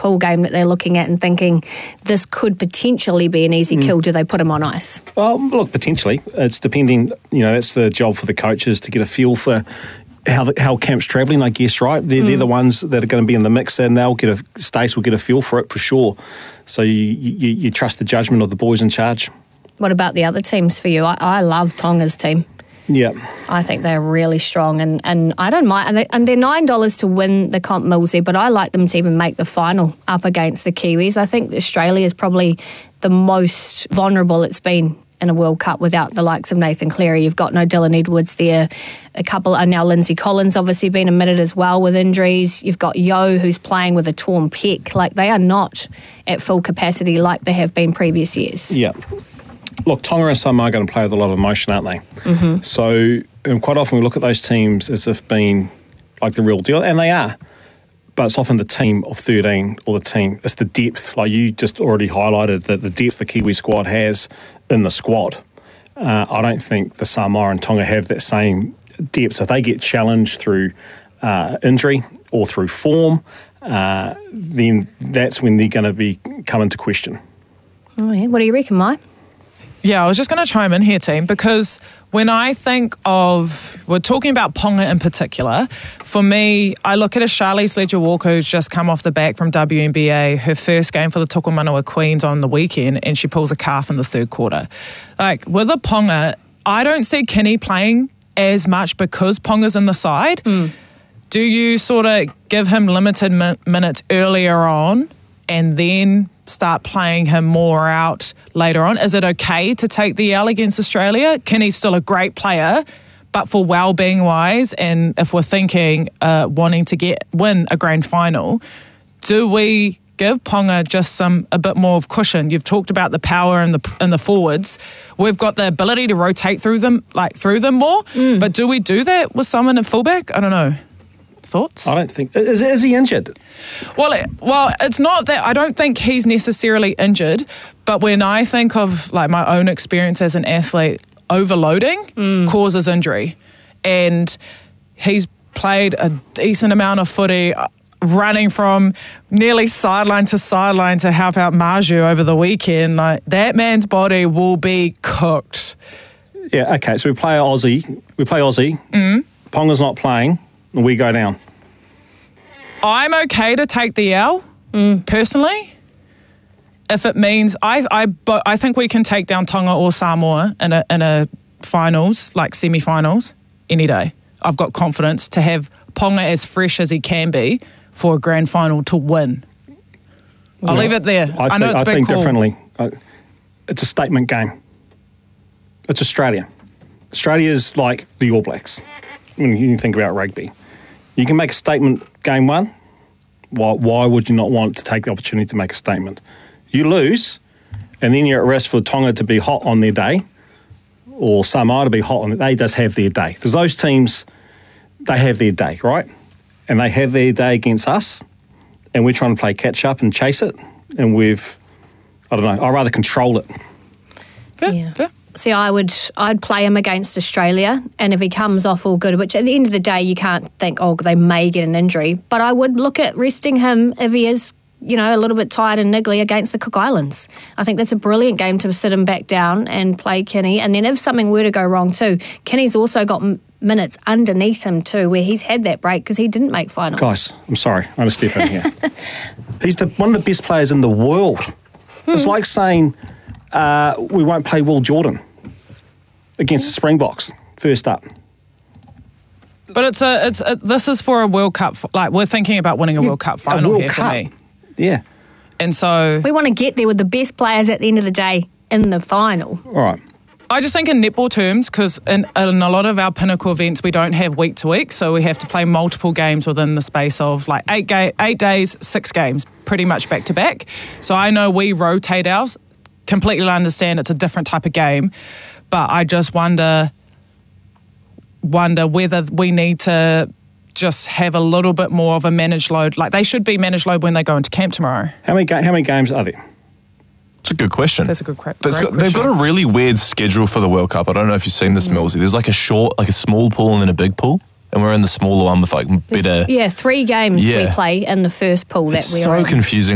pool game that they're looking at and thinking this could potentially be an easy kill? Do they put him on ice? Well, look, potentially. It's depending, that's the job for the coaches to get a feel for how camp's travelling, I guess, right? They're the ones that are going to be in the mix, and Stace will get a feel for it for sure. So you trust the judgment of the boys in charge. What about the other teams for you? I love Tonga's team. Yeah. I think they're really strong, and I don't mind. And they're $9 to win the comp, Millsy, but I like them to even make the final up against the Kiwis. I think Australia is probably the most vulnerable it's been in a World Cup without the likes of Nathan Cleary. You've got no Dylan Edwards there. A couple are now Lindsay Collins obviously been admitted as well with injuries. You've got Yo who's playing with a torn pec. Like, they are not at full capacity like they have been previous years. Yeah. Look, Tonga and Samoa are going to play with a lot of emotion, aren't they? Mm-hmm. So quite often we look at those teams as if being like the real deal, and they are. But it's often the team of 13 or the team. It's the depth. Like you just already highlighted, that the depth the Kiwi squad has in the squad. I don't think the Samoa and Tonga have that same depth. If they get challenged through injury or through form, then that's when they're going to come into question. Oh, yeah. What do you reckon, Mai? Yeah, I was just going to chime in here, team, because when I think of, we're talking about Ponga in particular, for me, I look at a Charlize Ledger-Walker who's just come off the back from WNBA, her first game for the Tukumanawa Queens on the weekend, and she pulls a calf in the third quarter. Like, with a Ponga, I don't see Kinney playing as much because Ponga's in the side. Do you sort of give him limited minutes earlier on and then start playing him more out later on? Is it okay to take the L against Australia? Kinney's still a great player, but for well-being wise, and if we're thinking wanting to win a grand final, do we give Ponga just a bit more of cushion? You've talked about the power in the forwards. We've got the ability to rotate through them more, but do we do that with someone at fullback? I don't know. Thoughts? I don't think... Is he injured? Well, it's not that. I don't think he's necessarily injured, but when I think of like my own experience as an athlete, overloading causes injury. And he's played a decent amount of footy, running from nearly sideline to help out Maju over the weekend. Like, that man's body will be cooked. Yeah, okay, so we play Aussie. Ponga's not playing, and we go down. I'm okay to take the L, personally, if it means I think we can take down Tonga or Samoa in a finals, like semi-finals, any day. I've got confidence to have Ponga as fresh as he can be for a grand final to win. I'll leave it there. I know it's a big think call. Differently. It's a statement game. It's Australia. Australia's like the All Blacks when you think about rugby. You can make a statement game one. Why would you not want to take the opportunity to make a statement? You lose, and then you're at risk for Tonga to be hot on their day, or Samoa to be hot on their day. They just have their day. Because those teams, they have their day, right? And they have their day against us, and we're trying to play catch up and chase it, and I'd rather control it. Fair. See, I'd play him against Australia, and if he comes off all good, which at the end of the day you can't think, they may get an injury, but I would look at resting him if he is, a little bit tired and niggly against the Cook Islands. I think that's a brilliant game to sit him back down and play Kinney, and then if something were to go wrong too, Kinney's also got minutes underneath him too, where he's had that break because he didn't make finals. Guys, I'm sorry, I'm going to step in here. He's one of the best players in the world. It's like saying we won't play Will Jordan against the Springboks first up. But this is for a World Cup. Like, we're thinking about winning a World Cup final here for me. Yeah. And so we want to get there with the best players at the end of the day in the final. All right. I just think in netball terms, because in a lot of our pinnacle events, we don't have week to week, so we have to play multiple games within the space of like 8 days, 6 games, pretty much back to back. So I know we rotate ours. Completely understand it's a different type of game. But I just wonder whether we need to just have a little bit more of a managed load. Like, they should be managed load when they go into camp tomorrow. How many games are there? It's a good question. That's a good question. They've got a really weird schedule for the World Cup. I don't know if you've seen this, Millsy. There's like a small pool and then a big pool. And we're in the smaller one with like better... 3 games we play in the first pool that we're in. It's so confusing.